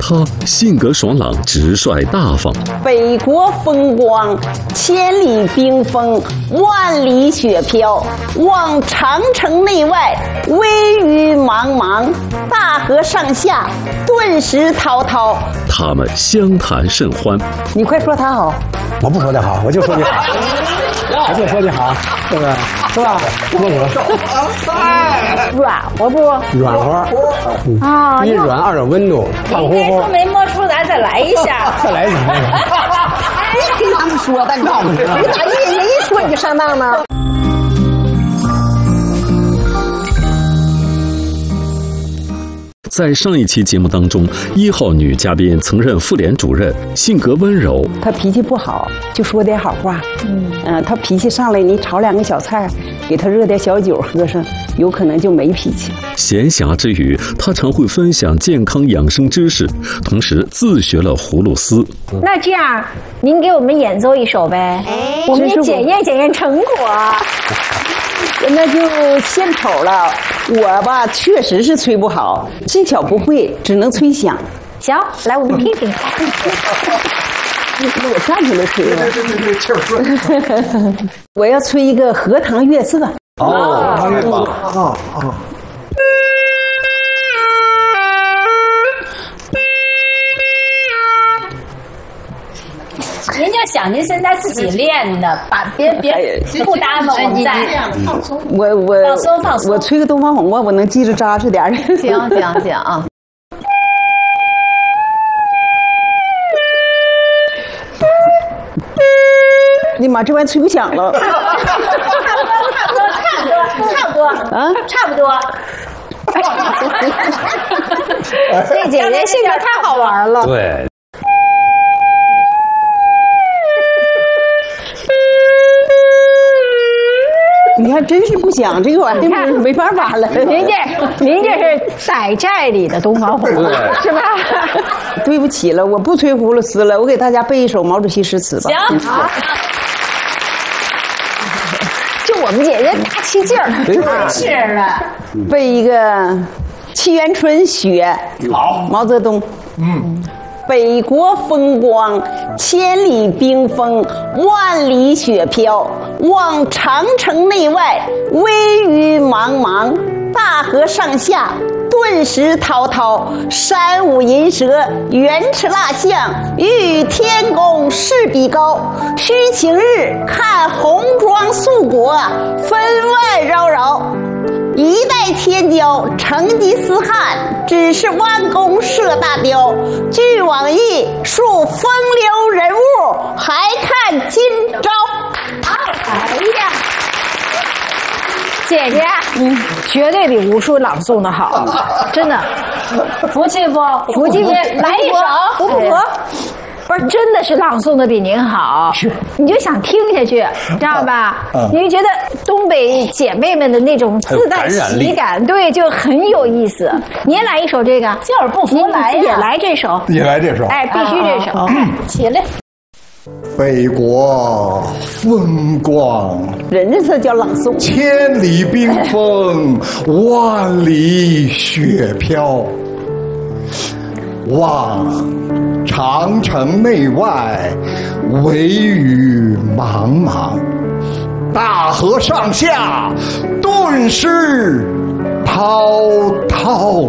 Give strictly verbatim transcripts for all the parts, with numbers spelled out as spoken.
他性格爽朗、直率大方。 北国风光，千里冰封，万里雪飘。望长城内外，微雨茫茫，大河上下，顿时滔滔。 他们相谈甚欢。 你快说他好。 我不说他好，我就说你好，我就说你好，对不对？是吧？不说软和不？ 软和啊， 一软二有温度，胖乎乎。 都没摸出来，再来一下， 再来一下。 哎，跟他们说，但告诉你，你咋一人一说你就上当呢？ 在上一期节目当中，一号女嘉宾曾任妇联主任，性格温柔。 她脾气不好，就说点好话。嗯，呃，她脾气上来，你炒两个小菜，给她热点小酒喝上，有可能就没脾气。 闲暇之余，她常会分享健康养生知识，同时自学了葫芦丝。 那这样，您给我们演奏一首呗，我们也检验检验成果。 那就献丑了，我吧确实是吹不好，技巧不会，只能吹响。 行，来我们听听。 那我站起来吹了。 对对对，气儿顺。 我要吹一个荷塘月色。 哦，荷塘月色。啊啊。 您就想您现在自己练的，把别别不耽误我们再放松。我我放松放松。 我吹个东方红，我我能记着扎实点。 行行行啊！ 你妈，这玩意吹不响了。 差不多差不多差不多啊，差不多。这姐姐性格太好玩了。 对。 你看，真是不响，这个玩意儿没办法了。 您这，您这是采寨里的东方红，是吧？ 对不起了，我不吹葫芦丝了，我给大家背一首毛主席诗词吧。 行，好。就我们姐姐大气劲儿，是啊。 背一个沁园春·雪， 好， 毛泽东。嗯。北国风光，千里冰封，万里雪飘。望长城内外，微雨茫茫，大河上下，顿时滔滔。山舞银蛇，原驰蜡象，欲与天公试比高。须晴日，看红装素裹，分外扰扰。一代天骄，成吉思汗，只是弯弓射大雕。据往忆，述风流人物，还看今朝。 哎呀，姐姐，嗯，绝对比吴叔朗诵的好，真的。服气不？服气不？来一首，服不服？不是，真的是朗诵的比您好，是，你就想听下去，知道吧？嗯、你就觉得东北姐妹们的那种自带喜感，对，就很有意思。您来一首这个，就是不服来也来这首， 也来这首， 哎，必须这首，哎，起来。 北国风光， 人家这叫朗诵。 千里冰封，万里雪飘。望长城内外，微雨茫茫，大河上下，顿时滔滔。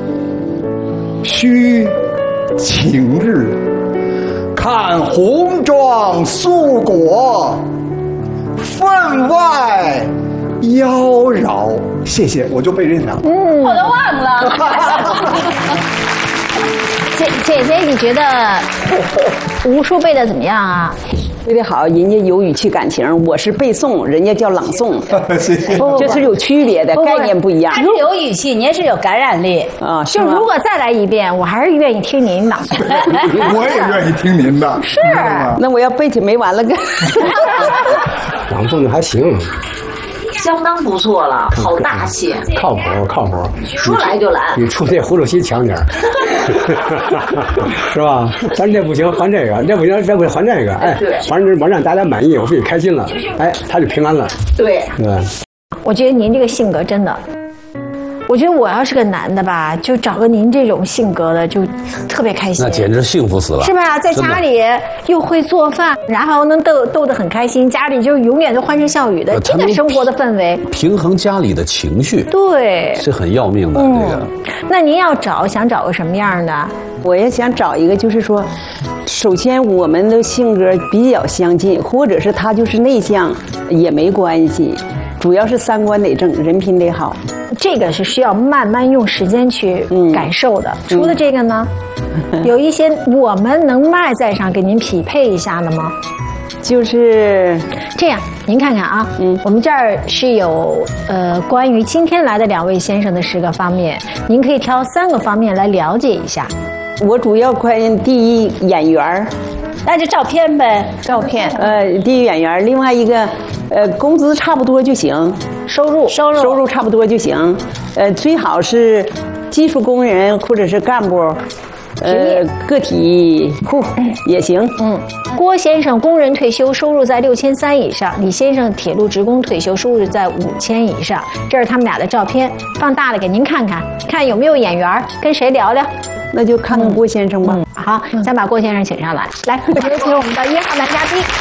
须晴日，看红装素裹，分外妖娆。谢谢，我就背这条。 嗯，我都忘了。姐姐姐，你觉得吴叔背的怎么样啊？ 背得好，人家有语气感情，我是背诵，人家叫朗诵。 谢谢， 这是有区别的，概念不一样。 他是有语气，您是有感染力啊。 就如果再来一遍，我还是愿意听您朗诵。 我也愿意听您的。 是， 那我要背起没完了个。 朗诵的还行。 相当不错了，好大气， 靠谱靠谱， 说来就来， 比出那葫芦丝强点是吧？咱这不行，还这个；这不行，这不还这个。哎，反正我让大家满意，我自己开心了，哎，他就平安了。 对对。 我觉得您这个性格真的， 我觉得我要是个男的吧，就找个您这种性格的，就特别开心。 那简直幸福死了， 是吧？在家里又会做饭，然后能逗逗得很开心，家里就永远都欢声笑语的，这个生活的氛围， 平衡家里的情绪， 对， 是很要命的。嗯、这个， 那您要找想找个什么样的？ 我也想找一个，就是说，首先我们的性格比较相近，或者是他就是内向也没关系，主要是三观得正，人品得好。 这个是需要慢慢用时间去感受的。嗯、除了这个呢，嗯、有一些我们能外在上给您匹配一下的吗？ 就是这样，您看看啊，嗯，我们这儿是有呃关于今天来的两位先生的十个方面，您可以挑三个方面来了解一下。 我主要关心第一演员， 那就照片呗，照片。 呃，第一演员，另外一个，呃，工资差不多就行， 收入收入收入差不多就行，呃，最好是技术工人或者是干部。呃，个体户也行。 嗯，郭先生工人退休，收入在六千三以上；李先生铁路职工退休，收入在五千以上。这是他们俩的照片，放大了给您看看，看有没有眼缘，跟谁聊聊。 那就看看郭先生吧。 嗯、好，先把郭先生请上来。来，有请我们的一号男嘉宾。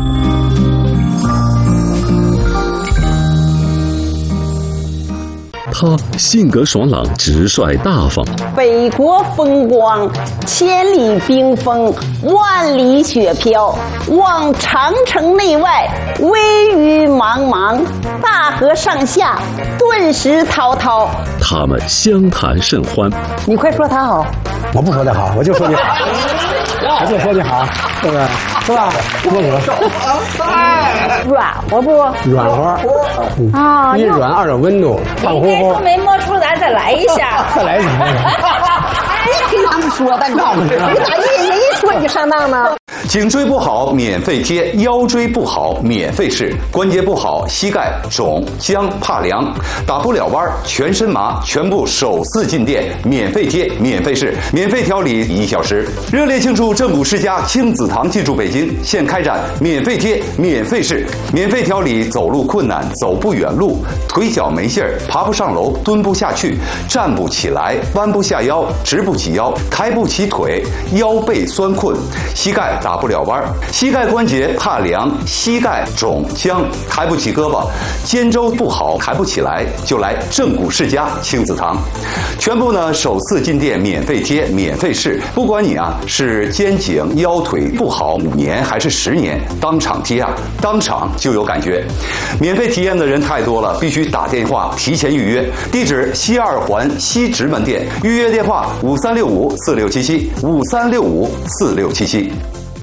他性格爽朗、直率大方， 北国风光，千里冰封，万里雪飘。望长城内外，微雨茫茫，大河上下，顿时滔滔。 他们相谈甚欢。 你快说他好， 我不说他好，我就说你好，我就说你好，对不对？是吧？不说软和不？ 软和啊，一软二有温度，胖乎乎。 都没摸出来，再来一下， 再来一下。 哎，听他们说，但告诉你，你咋一人一说你就上当呢？ 颈椎不好免费贴，腰椎不好免费试，关节不好膝盖肿僵怕凉，打不了弯全身麻，全部首次进店免费贴免费试，免费调理一小时。热烈庆祝正骨世家亲子堂进驻北京，现开展免费贴免费试，免费调理走路困难、走不远路、腿脚没劲儿、爬不上楼、蹲不下去、站不起来、弯不下腰、直不起腰、抬不起腿、腰背酸困、膝盖打不了弯，膝盖关节怕凉，膝盖肿僵，抬不起胳膊，肩周不好抬不起来，就来正骨世家亲子堂，全部呢首次进店免费贴免费试，不管你啊是肩颈腰腿不好五年还是十年，当场贴啊，当场就有感觉。免费体验的人太多了，必须打电话提前预约。地址西二环西直门店，预约电话五三六五四六七七五三六五四六七七。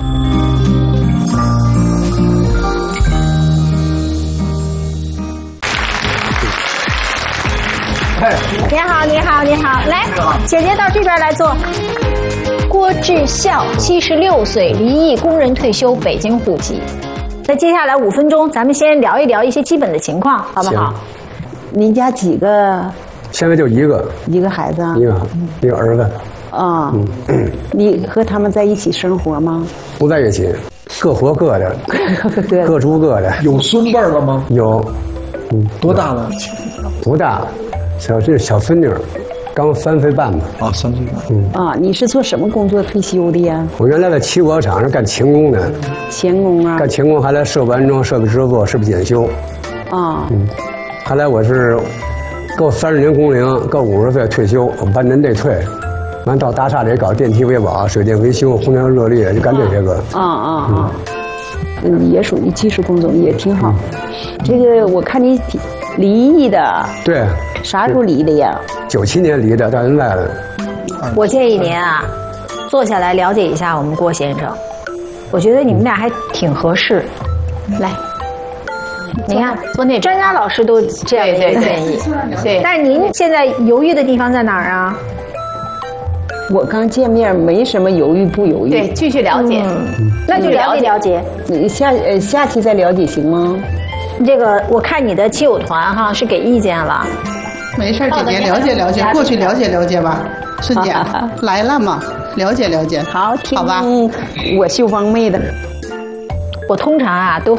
你好，你好，你好，来，姐姐到这边来坐。郭志孝，七十六岁，离异，工人退休，北京户籍。那接下来五分钟，咱们先聊一聊一些基本的情况，好不好？ 您家几个？ 现在就一个， 一个孩子啊， 一个一个儿子。 啊、哦，嗯，你和他们在一起生活吗？ 不在一起，各活各的，各各住各的。 有孙辈了吗？ 有， 嗯，多大了？ 不大，小这小孙女，刚三岁半吧。 啊，三岁半。 嗯啊，你是做什么工作退休的呀？ 我原来在汽火厂是干钳工的。 钳工啊？ 干钳工，还来设备安装、设备制作、设备检修。 啊。 嗯，后来我是够三十年工龄，够五十岁退休，我半年内退。完到大厦里搞电梯维保、水电维修、空调热力，就干这些个。 啊啊啊！嗯，也属于技术工种，也挺好。嗯、这个我看你离异的。 对。 啥时候离的呀？ 九七年离的，到现在了。 我建议您啊，坐下来了解一下我们郭先生。我觉得你们俩还挺合适。来，你看，昨天专家老师都这样的一个建议。对。但是您现在犹豫的地方在哪儿啊？ 我刚见面，没什么犹豫不犹豫。 对，继续了解，嗯、那就了解了解。 你下呃下期再了解行吗？ 这个我看你的亲友团哈是给意见了。 没事，姐姐了解了解，过去了解了解吧。顺姐来了嘛，了解了解。 好， 好吧。 我秀芳妹的。 我通常啊都